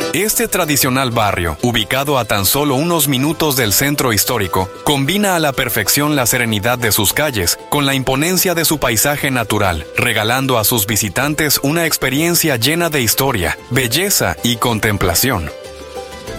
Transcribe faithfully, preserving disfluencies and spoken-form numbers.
Este tradicional barrio, ubicado a tan solo unos minutos del centro histórico, combina a la perfección la serenidad de sus calles con la imponencia de su paisaje natural, regalando a sus visitantes una experiencia llena de historia, belleza y contemplación.